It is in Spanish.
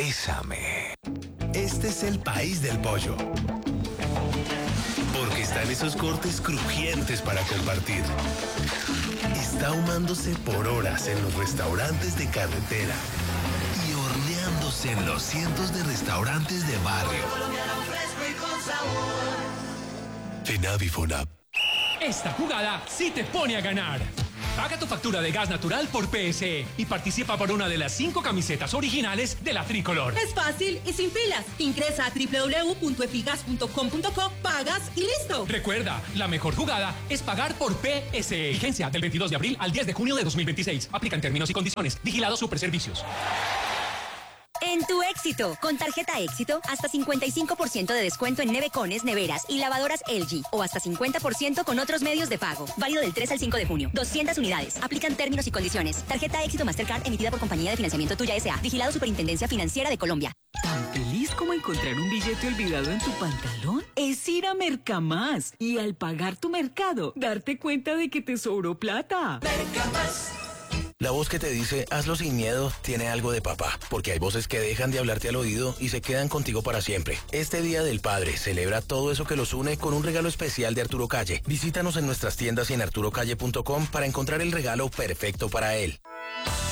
Bésame. Este es el país del pollo. Porque están esos cortes crujientes para compartir. Está ahumándose por horas en los restaurantes de carretera y horneándose en los cientos de restaurantes de barrio. FENAVI y FONAP. Esta jugada sí te pone a ganar. Paga tu factura de gas natural por PSE y participa por una de las 5 camisetas originales de la Tricolor. Es fácil y sin filas. Ingresa a www.efigas.com.co, pagas y listo. Recuerda, la mejor jugada es pagar por PSE. Vigencia del 22 de abril al 10 de junio de 2026. Aplican términos y condiciones. Vigilado Superservicios. En tu éxito, con tarjeta éxito, hasta 55% de descuento en nevecones, neveras y lavadoras LG o hasta 50% con otros medios de pago. Válido del 3 al 5 de junio. 200 unidades. Aplican términos y condiciones. Tarjeta éxito Mastercard emitida por Compañía de Financiamiento Tuya S.A. Vigilado Superintendencia Financiera de Colombia. ¿Tan feliz como encontrar un billete olvidado en tu pantalón? Es ir a Mercamás y al pagar tu mercado, darte cuenta de que te sobró plata. Mercamás. La voz que te dice, hazlo sin miedo, tiene algo de papá, porque hay voces que dejan de hablarte al oído y se quedan contigo para siempre. Este Día del Padre celebra todo eso que los une con un regalo especial de Arturo Calle. Visítanos en nuestras tiendas y en arturocalle.com para encontrar el regalo perfecto para él.